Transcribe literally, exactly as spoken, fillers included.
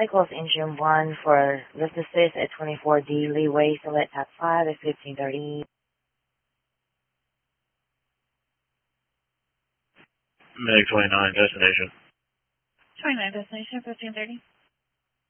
Cycles Engine one for lift assist at twenty-four D leeway, select top five at fifteen thirty. Meg twenty-nine, destination. twenty-nine, destination, fifteen thirty.